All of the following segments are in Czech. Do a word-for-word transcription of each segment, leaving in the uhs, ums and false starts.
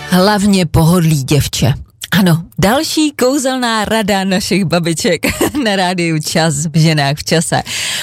Hlavně pohodlí, děvče. Ano, další kouzelná rada našich babiček na rádiu Čas v ženách v čase.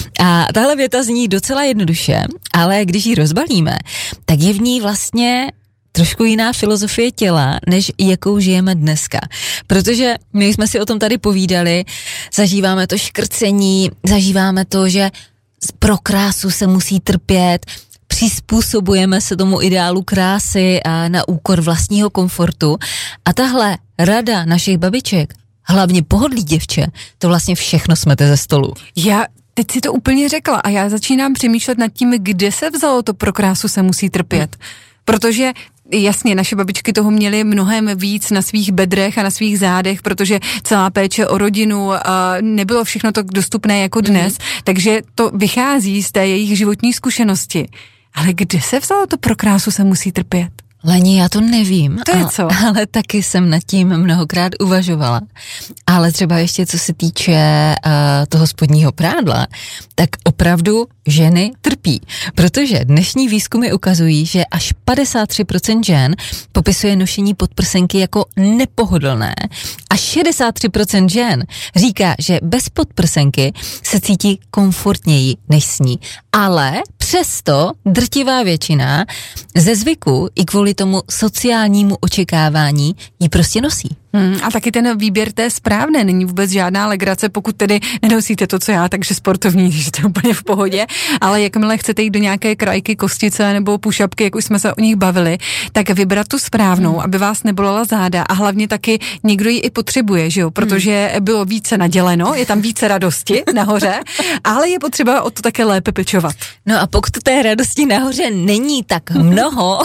A tahle věta zní docela jednoduše, ale když ji rozbalíme, tak je v ní vlastně trošku jiná filozofie těla, než jakou žijeme dneska. Protože my jsme si o tom tady povídali, zažíváme to škrcení, zažíváme to, že pro krásu se musí trpět, přizpůsobujeme se tomu ideálu krásy a na úkor vlastního komfortu. A tahle rada našich babiček, hlavně pohodlí, děvče, to vlastně všechno smete ze stolu. Já teď si to úplně řekla a já začínám přemýšlet nad tím, kde se vzalo to pro krásu se musí trpět. Protože jasně, naše babičky toho měly mnohem víc na svých bedrech a na svých zádech, protože celá péče o rodinu a nebylo všechno to dostupné jako dnes, mm. takže to vychází z té jejich životní zkušenosti. Ale kde se vzalo to pro krásu se musí trpět? Leni, já to nevím, to je ale, co? ale taky jsem nad tím mnohokrát uvažovala. Ale třeba ještě co se týče uh, toho spodního prádla, tak opravdu ženy trpí, protože dnešní výzkumy ukazují, že až padesát tři procent žen popisuje nošení podprsenky jako nepohodlné a šedesát tři procent žen říká, že bez podprsenky se cítí komfortněji než s ní. Ale přesto drtivá většina ze zvyku i kvůli tomu sociálnímu očekávání ji prostě nosí. Hmm, a taky ten výběr té správné není vůbec žádná legrace, pokud tedy nenosíte to, co já, takže sportovní, že to je úplně v pohodě, ale jakmile chcete jít do nějaké krajky, kostice nebo pušapky, jak už jsme se o nich bavili, tak vybrat tu správnou, hmm. aby vás nebolela záda a hlavně taky někdo ji i potřebuje, že jo, protože hmm. bylo více naděleno, je tam více radosti nahoře, ale je potřeba o to také lépe pečovat. No a pokud té radosti nahoře není tak mnoho,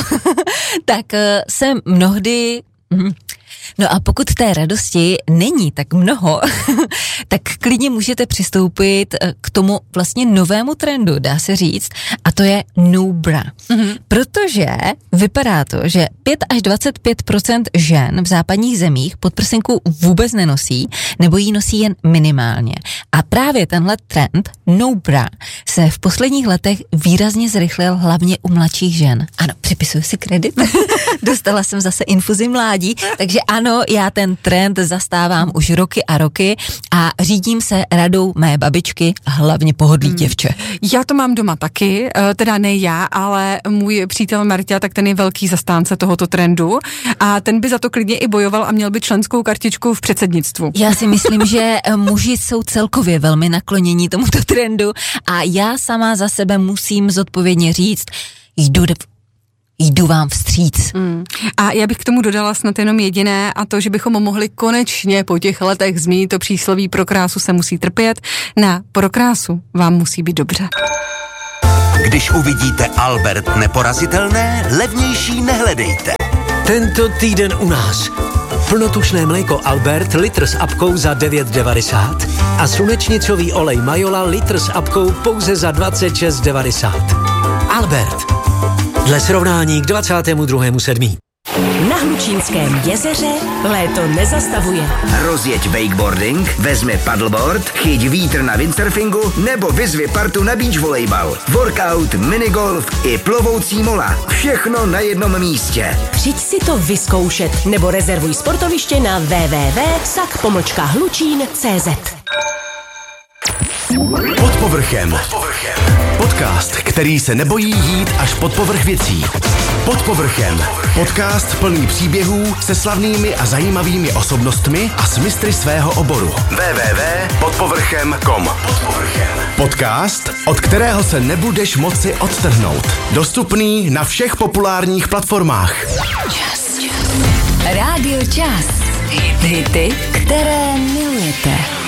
tak se mnohdy... No a pokud té radosti není tak mnoho, tak klidně můžete přistoupit k tomu vlastně novému trendu, dá se říct, a to je no bra. Mm-hmm. Protože vypadá to, že pět až dvacet pět procent žen v západních zemích podprsenku vůbec nenosí, nebo ji nosí jen minimálně. A právě tenhle trend no bra se v posledních letech výrazně zrychlil hlavně u mladších žen. Ano, připisuju si kredit. Dostala jsem zase infuzi mládí, takže ano, já ten trend zastávám už roky a roky a řídím se radou mé babičky, hlavně pohodlí hmm. děvče. Já to mám doma taky, teda ne já, ale můj přítel Marta, tak ten je velký zastánce tohoto trendu a ten by za to klidně i bojoval a měl by členskou kartičku v předsednictvu. Já si myslím, že muži jsou celkově velmi naklonění tomuto trendu a já sama za sebe musím zodpovědně říct, jdu do Jdu vám vstříc. Mm. A já bych k tomu dodala snad jenom jediné a to, že bychom mohli konečně po těch letech zmínit to přísloví pro krásu se musí trpět. Na pro krásu vám musí být dobře. Když uvidíte Albert neporazitelné, levnější nehledejte. Tento týden u nás. Plnotučné mléko Albert litr s apkou za devět devadesát a slunečnicový olej Majola litr s apkou pouze za dvacet šest devadesát. Albert. Dle srovnání k dvacátému druhému sedmý Na Hlučínském jezeře léto nezastavuje. Rozjeď wakeboarding, vezmi paddleboard, chyť vítr na windsurfingu nebo vyzvi partu na beach volejbal, workout, minigolf i plovoucí mola. Všechno na jednom místě. Přijď si to vyzkoušet nebo rezervuj sportoviště na w w w tečka sak pomlčka hlučín tečka cé zet. Pod povrchem. Pod povrchem. Podcast, který se nebojí jít až pod povrch věcí. Pod povrchem. Podcast plný příběhů se slavnými a zajímavými osobnostmi a s mistry svého oboru. w w w tečka pod povrchem tečka com. Podcast, od kterého se nebudeš moci odtrhnout. Dostupný na všech populárních platformách. Čas. Rádio Čas. Hity, které milujete.